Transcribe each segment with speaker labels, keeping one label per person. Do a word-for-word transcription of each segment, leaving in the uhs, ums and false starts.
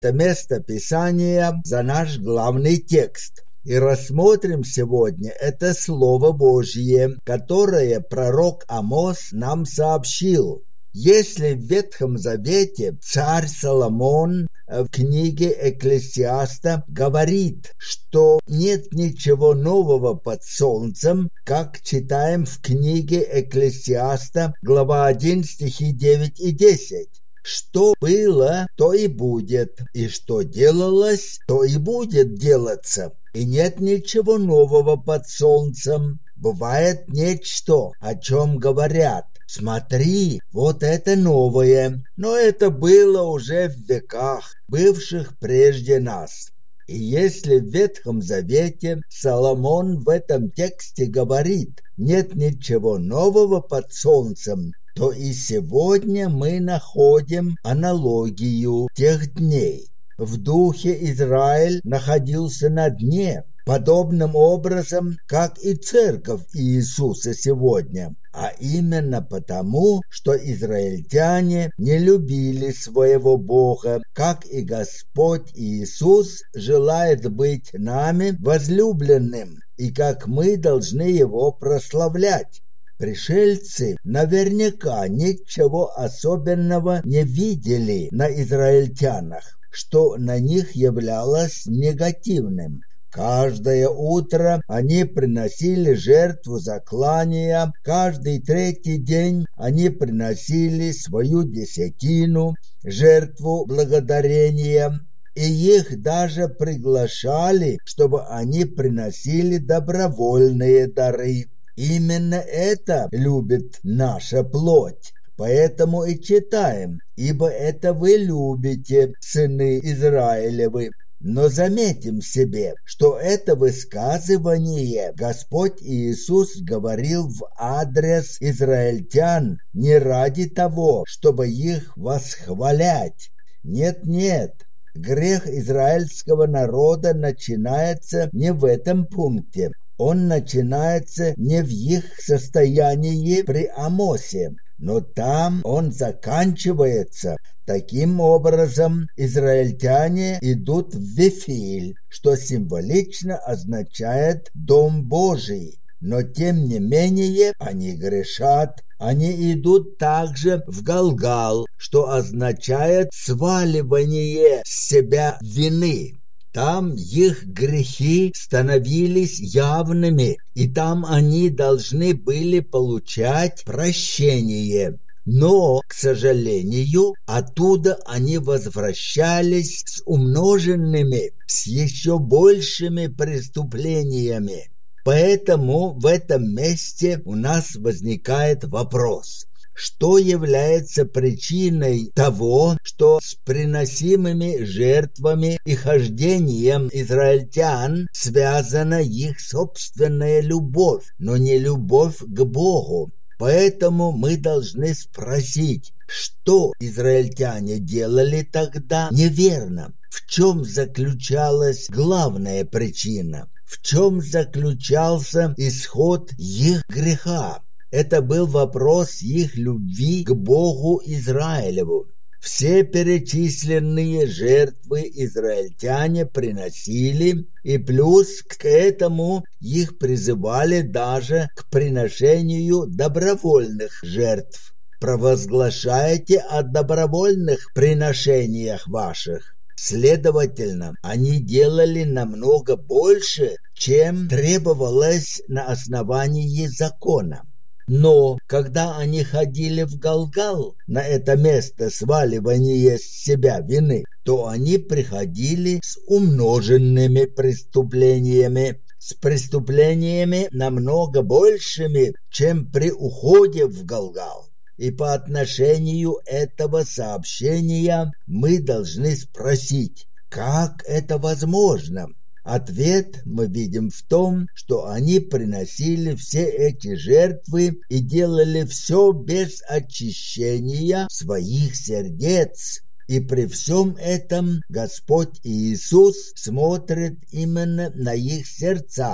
Speaker 1: это место Писания за наш главный текст. И рассмотрим сегодня это Слово Божье, которое пророк Амос нам сообщил. Если в Ветхом Завете царь Соломон в книге Экклесиаста говорит, что нет ничего нового под солнцем, как читаем в книге Экклесиаста, глава один, стихи девять и десять. Что было, то и будет, и что делалось, то и будет делаться. И нет ничего нового под солнцем. Бывает нечто, о чем говорят: смотри, вот это новое, но это было уже в веках, бывших прежде нас. И если в Ветхом Завете Соломон в этом тексте говорит: нет ничего нового под солнцем, то и сегодня мы находим аналогию тех дней. В духе Израиль находился на дне, подобным образом, как и церковь Иисуса сегодня, а именно потому, что израильтяне не любили своего Бога, как и Господь Иисус желает быть нами возлюбленным, и как мы должны Его прославлять. Пришельцы наверняка ничего особенного не видели на израильтянах, что на них являлось негативным. Каждое утро они приносили жертву заклания, каждый третий день они приносили свою десятину, жертву благодарения, и их даже приглашали, чтобы они приносили добровольные дары. Именно это любит наша плоть. Поэтому и читаем: «Ибо это вы любите, сыны Израилевы». Но заметим себе, что это высказывание Господь Иисус говорил в адрес израильтян не ради того, чтобы их восхвалять. Нет-нет, грех израильского народа начинается не в этом пункте. Он начинается не в их состоянии при Амосе, но там он заканчивается. Таким образом, израильтяне идут в Вифиль, что символично означает «Дом Божий». Но тем не менее они грешат. Они идут также в Галгал, что означает сваливание с себя вины. Там их грехи становились явными, и там они должны были получать прощение. Но, к сожалению, оттуда они возвращались с умноженными, с еще большими преступлениями. Поэтому в этом месте у нас возникает вопрос: что является причиной того, что с приносимыми жертвами и хождением израильтян связана их собственная любовь, но не любовь к Богу? Поэтому мы должны спросить, что израильтяне делали тогда неверно? В чем заключалась главная причина? В чем заключался исход их греха? Это был вопрос их любви к Богу Израилеву. Все перечисленные жертвы израильтяне приносили, и плюс к этому их призывали даже к приношению добровольных жертв. Провозглашайте о добровольных приношениях ваших. Следовательно, они делали намного больше, чем требовалось на основании закона. Но когда они ходили в Галгал, на это место сваливания с себя вины, то они приходили с умноженными преступлениями, с преступлениями намного большими, чем при уходе в Галгал. И по отношению этого сообщения мы должны спросить, как это возможно? Ответ мы видим в том, что они приносили все эти жертвы и делали все без очищения своих сердец. И при всем этом Господь Иисус смотрит именно на их сердца.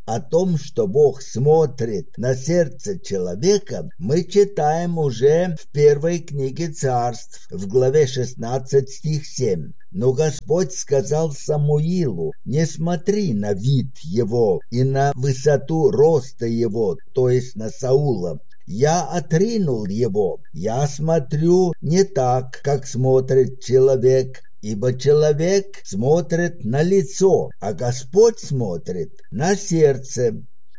Speaker 1: О том, что Бог смотрит на сердце человека, мы читаем уже в первой книге Царств, в главе шестнадцать, стих семь. Но Господь сказал Самуилу: не смотри на вид его и на высоту роста его, то есть на Саула. Я отринул его. Я смотрю не так, как смотрит человек, ибо человек смотрит на лицо, а Господь смотрит на сердце.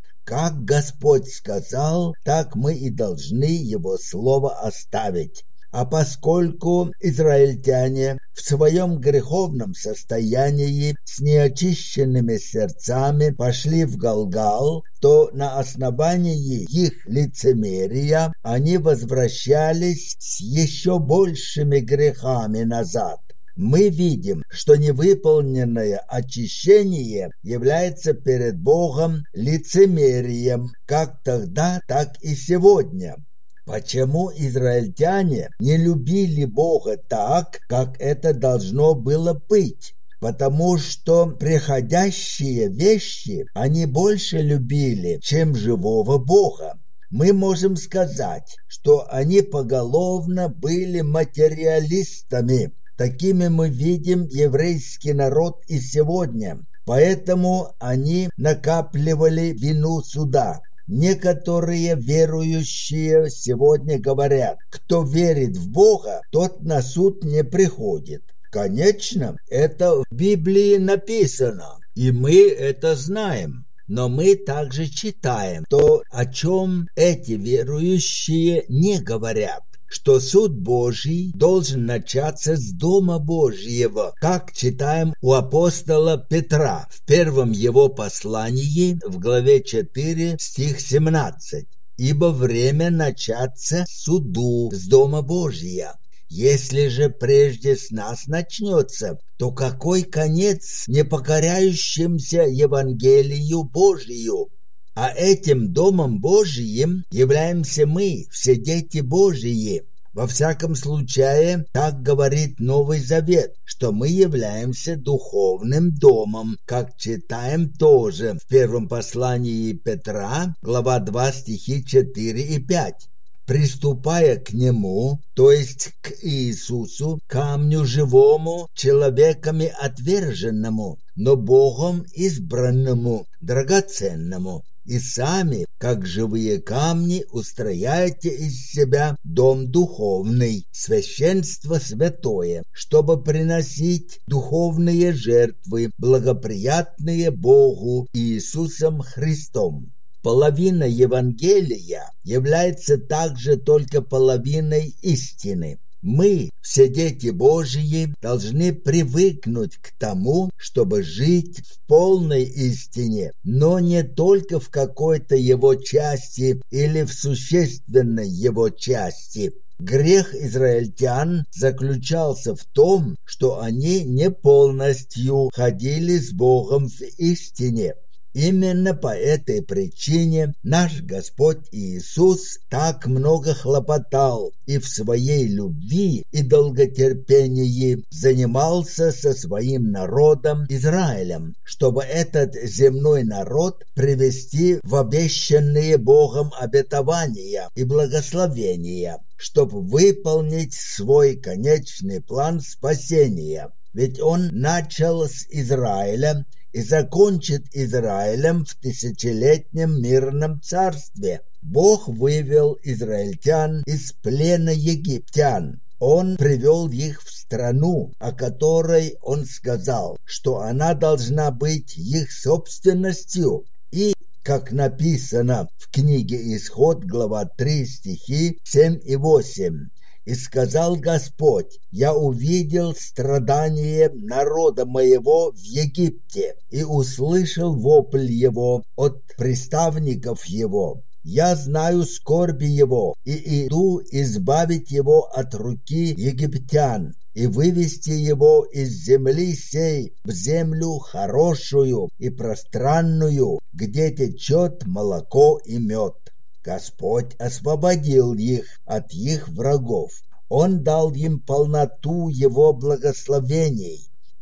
Speaker 1: Как Господь сказал, так мы и должны Его Слово оставить. А поскольку израильтяне в своем греховном состоянии с неочищенными сердцами пошли в Галгал, то на основании их лицемерия они возвращались с еще большими грехами назад. Мы видим, что невыполненное очищение является перед Богом лицемерием, как тогда, так и сегодня. Почему израильтяне не любили Бога так, как это должно было быть? Потому что приходящие вещи они больше любили, чем живого Бога. Мы можем сказать, что они поголовно были материалистами. Такими мы видим еврейский народ и сегодня. Поэтому они накапливали вину суда. Некоторые верующие сегодня говорят: кто верит в Бога, тот на суд не приходит. Конечно, это в Библии написано, и мы это знаем. Но мы также читаем то, о чем эти верующие не говорят, что суд Божий должен начаться с Дома Божьего, как читаем у апостола Петра в первом его послании в главе четыре, стих семнадцать. «Ибо время начаться суду с Дома Божия. Если же прежде с нас начнется, то какой конец непокоряющимся Евангелию Божию? А этим Домом Божиим являемся мы, все дети Божьи. Во всяком случае, так говорит Новый Завет, что мы являемся духовным домом, как читаем тоже в первом послании Петра, глава два, стихи четыре и пять. Приступая к Нему, то есть к Иисусу, камню живому, человеками отверженному, но Богом избранному, драгоценному. И сами, как живые камни, устрояете из себя дом духовный, священство святое, чтобы приносить духовные жертвы, благоприятные Богу Иисусом Христом. Половина Евангелия является также только половиной истины. Мы, все дети Божьи, должны привыкнуть к тому, чтобы жить в полной истине, но не только в какой-то его части или в существенной его части. Грех израильтян заключался в том, что они не полностью ходили с Богом в истине. Именно по этой причине наш Господь Иисус так много хлопотал и в своей любви и долготерпении занимался со своим народом Израилем, чтобы этот земной народ привести в обещанные Богом обетования и благословения, чтобы выполнить свой конечный план спасения. Ведь Он начал с Израиля и закончит Израилем в тысячелетнем мирном царстве. Бог вывел израильтян из плена египтян. Он привел их в страну, о которой Он сказал, что она должна быть их собственностью. И, как написано в книге Исход, глава три, стихи семь и восемь. «И сказал Господь: я увидел страдание народа моего в Египте и услышал вопль его от приставников его. Я знаю скорби его и иду избавить его от руки египтян и вывести его из земли сей в землю хорошую и пространную, где течет молоко и мед». Господь освободил их от их врагов. Он дал им полноту Его благословений.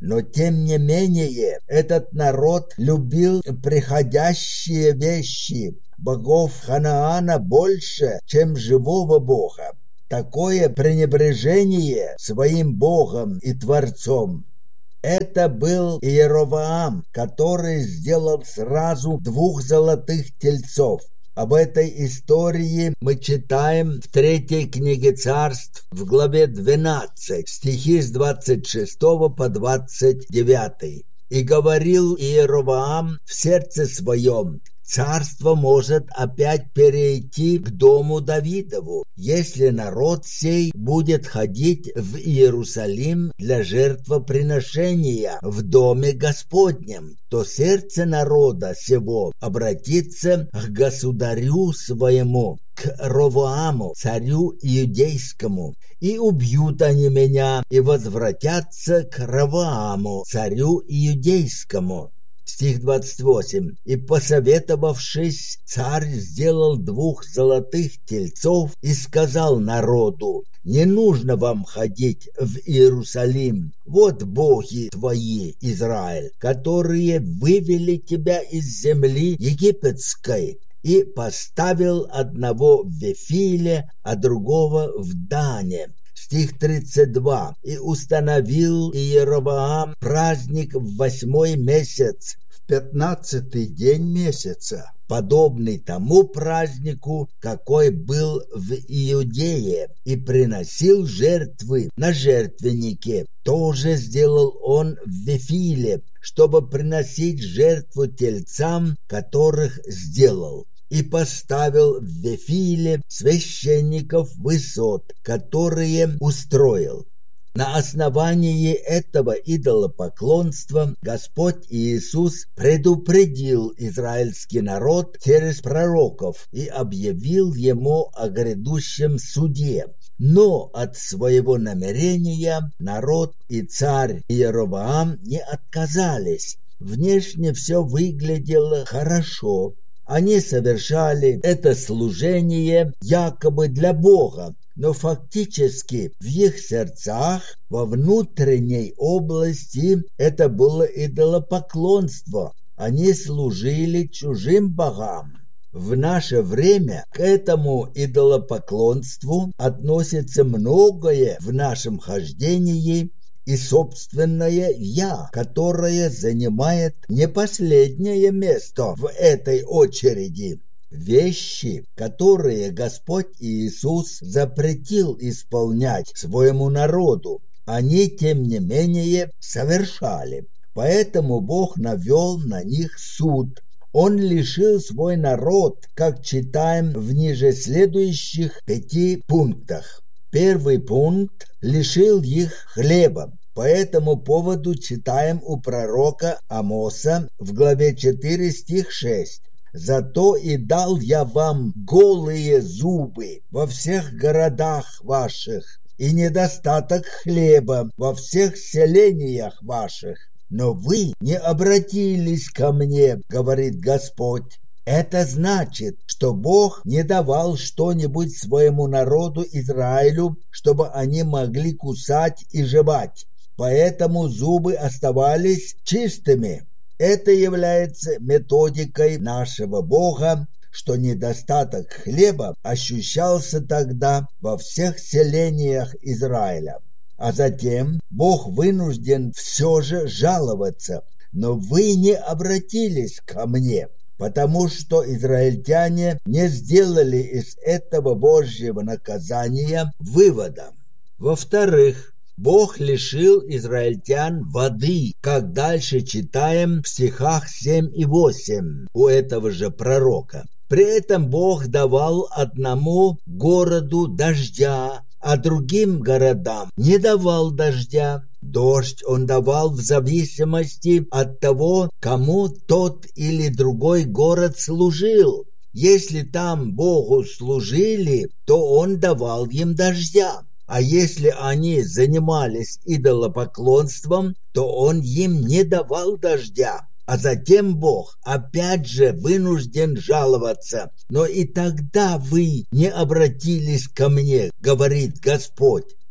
Speaker 1: Но тем не менее этот народ любил приходящие вещи богов Ханаана больше, чем живого Бога. Такое пренебрежение своим Богом и Творцом — это был Иеровоам, который сделал сразу двух золотых тельцов. Об этой истории мы читаем в третьей книге Царств, в главе двенадцать, стихи с двадцать шестого по двадцать девятый. «И говорил Иеровоам в сердце своем: царство может опять перейти к дому Давидову, если народ сей будет ходить в Иерусалим для жертвоприношения в доме Господнем, то сердце народа сего обратится к государю своему, к Ровоаму, царю иудейскому, и убьют они меня, и возвратятся к Ровоаму, царю иудейскому». Стих двадцать восемь. «И, посоветовавшись, царь сделал двух золотых тельцов и сказал народу: не нужно вам ходить в Иерусалим. Вот боги твои, Израиль, которые вывели тебя из земли египетской». И поставил одного в Вифиле, а другого в Дане. Стих тридцать два. «И установил Иеровоам праздник в восьмой месяц, в пятнадцатый день месяца, подобный тому празднику, какой был в Иудее, и приносил жертвы на жертвеннике. Тоже сделал он в Вифиле, чтобы приносить жертву тельцам, которых сделал. И поставил в Вифиле священников высот, которые устроил». На основании этого идолопоклонства Господь Иисус предупредил израильский народ через пророков и объявил ему о грядущем суде. Но от своего намерения народ и царь Иеровоам не отказались. Внешне все выглядело хорошо. Они совершали это служение якобы для Бога, но фактически в их сердцах, во внутренней области, это было идолопоклонство. Они служили чужим богам. В наше время к этому идолопоклонству относится многое в нашем хождении, и собственное «я», которое занимает не последнее место в этой очереди. Вещи, которые Господь Иисус запретил исполнять своему народу, они, тем не менее, совершали. Поэтому Бог навел на них суд. Он лишил свой народ, как читаем в ниже следующих пяти пунктах. Первый пункт – лишил их хлеба. По этому поводу читаем у пророка Амоса в главе четыре, стих шесть. «Зато и дал я вам голые зубы во всех городах ваших, и недостаток хлеба во всех селениях ваших. Но вы не обратились ко мне, говорит Господь». Это значит, что Бог не давал что-нибудь своему народу Израилю, чтобы они могли кусать и жевать. Поэтому зубы оставались чистыми. Это является методикой нашего Бога, что недостаток хлеба ощущался тогда во всех селениях Израиля. А затем Бог вынужден все же жаловаться: «Но вы не обратились ко мне», потому что израильтяне не сделали из этого Божьего наказания вывода. Во-вторых, Бог лишил израильтян воды, как дальше читаем в стихах семь и восемь у этого же пророка. При этом Бог давал одному городу дождя, а другим городам не давал дождя. Дождь он давал в зависимости от того, кому тот или другой город служил. Если там Богу служили, то он давал им дождя. А если они занимались идолопоклонством, то он им не давал дождя. А затем Бог опять же вынужден жаловаться: «Но и тогда вы не обратились ко мне, говорит Господь».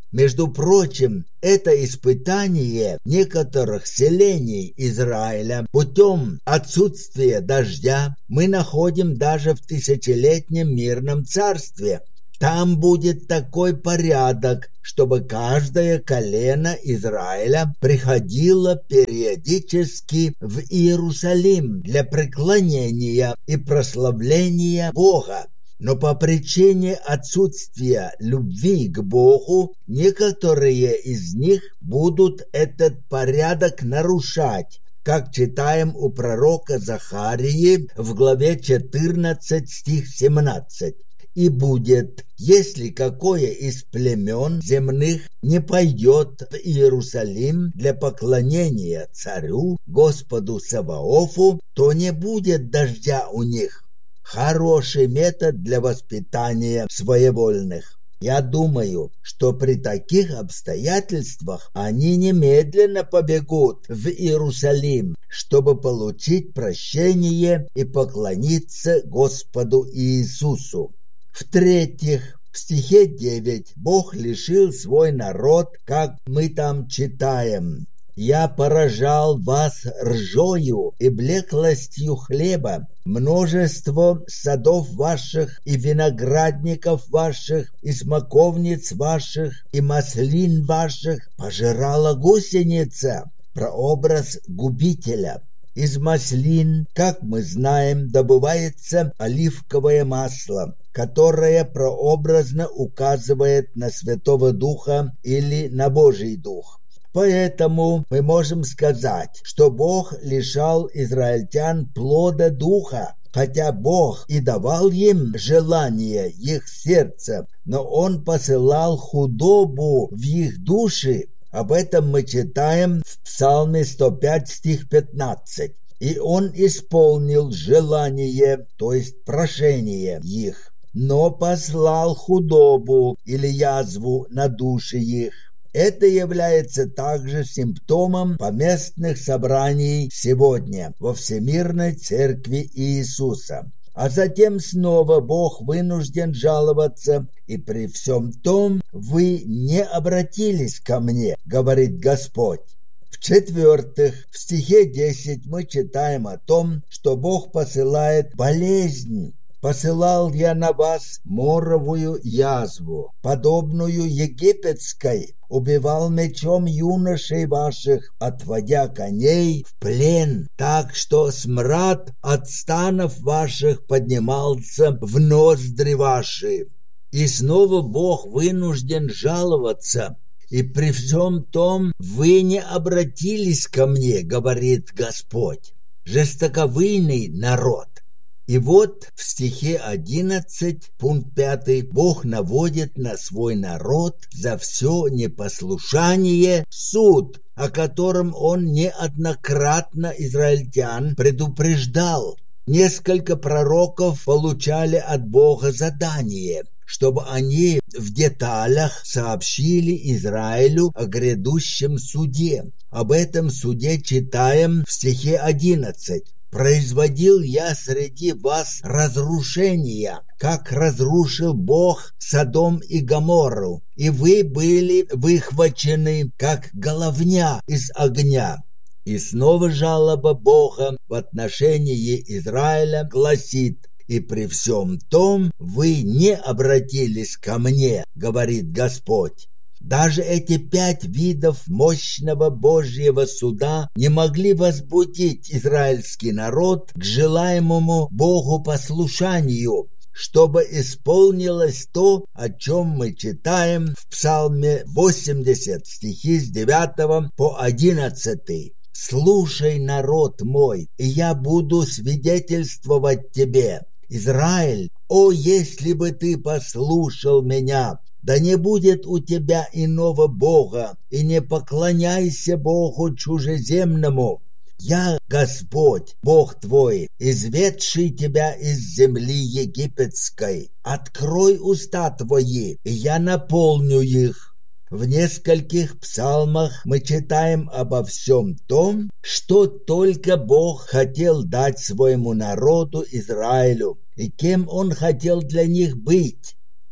Speaker 1: Между прочим, это испытание некоторых селений Израиля путем отсутствия дождя мы находим даже в тысячелетнем мирном царстве. Там будет такой порядок, чтобы каждое колено Израиля приходило периодически в Иерусалим для преклонения и прославления Бога. Но по причине отсутствия любви к Богу некоторые из них будут этот порядок нарушать, как читаем у пророка Захарии в главе четырнадцать, стих семнадцать. «И будет, если какое из племен земных не пойдет в Иерусалим для поклонения царю, Господу Саваофу, то не будет дождя у них». Хороший метод для воспитания своевольных. Я думаю, что при таких обстоятельствах они немедленно побегут в Иерусалим, чтобы получить прощение и поклониться Господу Иисусу. В-третьих, в стихе девять Бог лишил свой народ, как мы там читаем: «Я поражал вас ржою и блеклостью хлеба, множество садов ваших и виноградников ваших, и смоковниц ваших, и маслин ваших пожирала гусеница», прообраз губителя. Из маслин, как мы знаем, добывается оливковое масло, которое прообразно указывает на Святого Духа или на Божий Дух. Поэтому мы можем сказать, что Бог лишал израильтян плода духа, хотя Бог и давал им желание их сердца, но Он посылал худобу в их души. Об этом мы читаем в Псалме сто пять, стих пятнадцать. «И Он исполнил желание, то есть прошение их, но послал худобу или язву на души их». Это является также симптомом поместных собраний сегодня во Всемирной Церкви Иисуса. А затем снова Бог вынужден жаловаться: «И при всем том вы не обратились ко мне, говорит Господь». В-четвертых, в стихе десять мы читаем о том, что Бог посылает болезнь. «Посылал я на вас моровую язву, подобную египетской, убивал мечом юношей ваших, отводя коней в плен, так что смрад от станов ваших поднимался в ноздри ваши». И снова Бог вынужден жаловаться: «И при всем том вы не обратились ко мне, говорит Господь». Жестоковыйный народ. И вот в стихе одиннадцать, пункт пятый, Бог наводит на свой народ за все непослушание суд, о котором Он неоднократно израильтян предупреждал. Несколько пророков получали от Бога задание, чтобы они в деталях сообщили Израилю о грядущем суде. Об этом суде читаем в стихе одиннадцать. «Производил я среди вас разрушения, как разрушил Бог Содом и Гоморру, и вы были выхвачены, как головня из огня». И снова жалоба Бога в отношении Израиля гласит: «И при всем том вы не обратились ко мне, говорит Господь». Даже эти пять видов мощного Божьего суда не могли возбудить израильский народ к желаемому Богу послушанию, чтобы исполнилось то, о чем мы читаем в Псалме восемьдесят, стихи с девятого по одиннадцатый. «Слушай, народ мой, и я буду свидетельствовать тебе. Израиль, о, если бы ты послушал меня! Да не будет у тебя иного Бога, и не поклоняйся Богу чужеземному. Я Господь, Бог твой, изведший тебя из земли египетской. Открой уста твои, и я наполню их». В нескольких псалмах мы читаем обо всем том, что только Бог хотел дать своему народу Израилю, и кем Он хотел для них быть.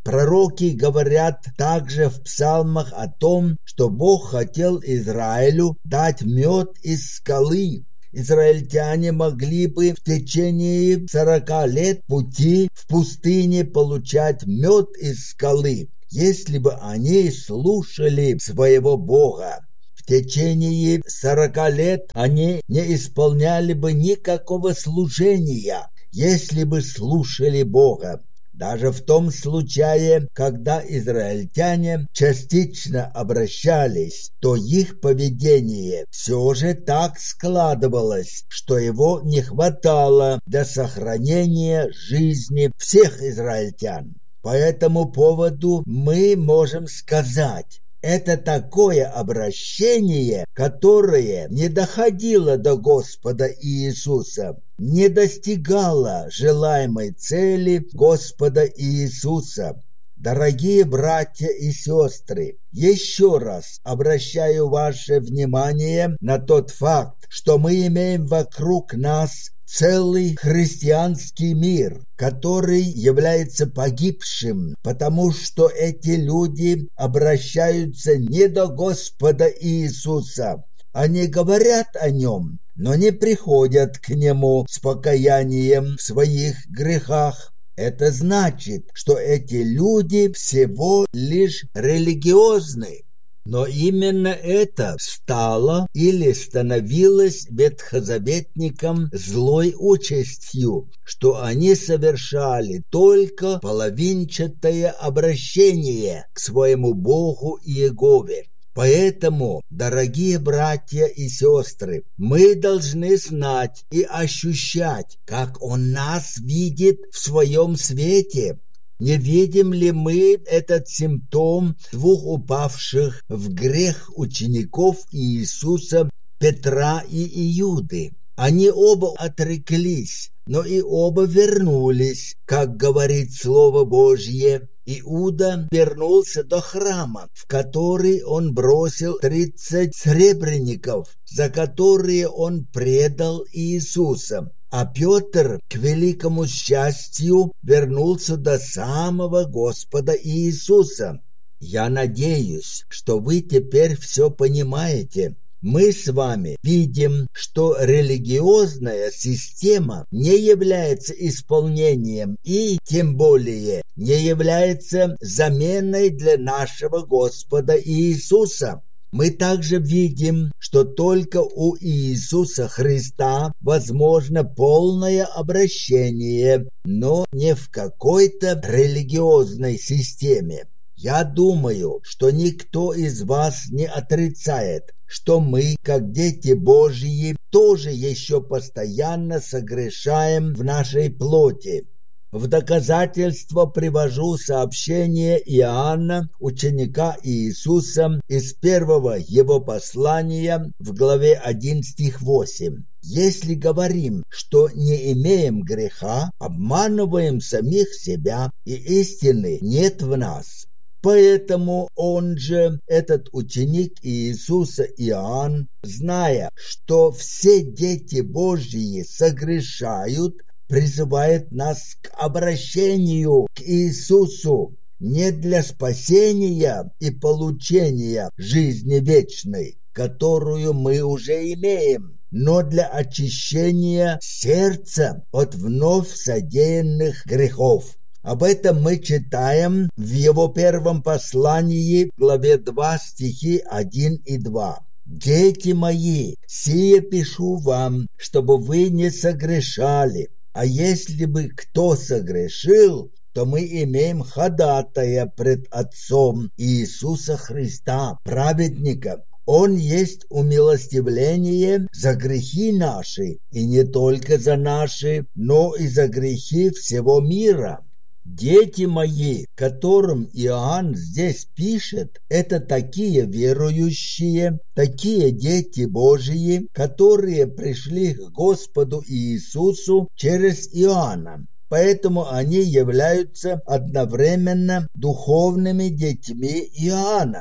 Speaker 1: Пророки говорят также в псалмах о том, что Бог хотел Израилю дать мед из скалы. Израильтяне могли бы в течение сорока лет пути в пустыне получать мед из скалы, если бы они слушали своего Бога. В течение сорока лет они не исполняли бы никакого служения, если бы слушали Бога. Даже в том случае, когда израильтяне частично обращались, то их поведение все же так складывалось, что его не хватало для сохранения жизни всех израильтян. По этому поводу мы можем сказать: это такое обращение, которое не доходило до Господа Иисуса, не достигало желаемой цели Господа Иисуса. Дорогие братья и сестры, еще раз обращаю ваше внимание на тот факт, что мы имеем вокруг нас целый христианский мир, который является погибшим, потому что эти люди обращаются не до Господа Иисуса. Они говорят о Нем, но не приходят к Нему с покаянием в своих грехах. Это значит, что эти люди всего лишь религиозны. Но именно это стало или становилось ветхозаветникам злой участью, что они совершали только половинчатое обращение к своему Богу Иегове. Поэтому, дорогие братья и сестры, мы должны знать и ощущать, как Он нас видит в Своем свете. Не видим ли мы этот симптом двух упавших в грех учеников Иисуса, Петра и Иуды? Они оба отреклись, но и оба вернулись, как говорит Слово Божье. Иуда вернулся до храма, в который он бросил тридцать сребреников, за которые он предал Иисуса. А Петр, к великому счастью, вернулся до самого Господа Иисуса. Я надеюсь, что вы теперь все понимаете. Мы с вами видим, что религиозная система не является исполнением и, тем более, не является заменой для нашего Господа Иисуса. Мы также видим, что только у Иисуса Христа возможно полное обращение, но не в какой-то религиозной системе. Я думаю, что никто из вас не отрицает, что мы, как дети Божьи, тоже еще постоянно согрешаем в нашей плоти. В доказательство привожу сообщение Иоанна, ученика Иисуса, из первого его послания в главе один стих восемь. Если говорим, что не имеем греха, обманываем самих себя, и истины нет в нас. Поэтому он же, этот ученик Иисуса Иоанн, зная, что все дети Божьи согрешают, призывает нас к обращению к Иисусу не для спасения и получения жизни вечной, которую мы уже имеем, но для очищения сердца от вновь содеянных грехов. Об этом мы читаем в его первом послании, главе два, стихи один и два. «Дети мои, сие пишу вам, чтобы вы не согрешали. А если бы кто согрешил, то мы имеем ходатая пред Отцом Иисуса Христа, праведника. Он есть умилостивление за грехи наши, и не только за наши, но и за грехи всего мира». Дети мои, которым Иоанн здесь пишет, это такие верующие, такие дети Божьи, которые пришли к Господу Иисусу через Иоанна. Поэтому они являются одновременно духовными детьми Иоанна.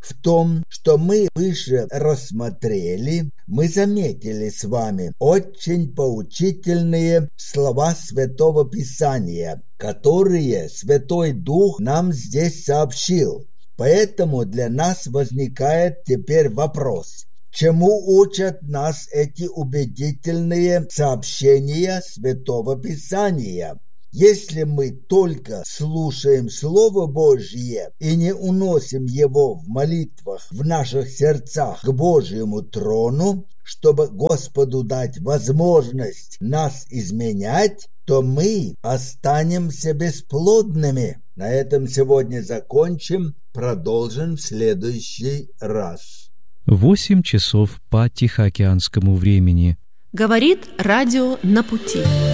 Speaker 1: В том, что мы выше рассмотрели, мы заметили с вами очень поучительные слова Святого Писания, которые Святой Дух нам здесь сообщил. Поэтому для нас возникает теперь вопрос: чему учат нас эти убедительные сообщения Святого Писания? Если мы только слушаем Слово Божье и не уносим его в молитвах в наших сердцах к Божьему трону, чтобы Господу дать возможность нас изменять, то мы останемся бесплодными. На этом сегодня закончим, продолжим в следующий раз.
Speaker 2: Восемь часов по Тихоокеанскому времени.
Speaker 3: Говорит радио «На пути».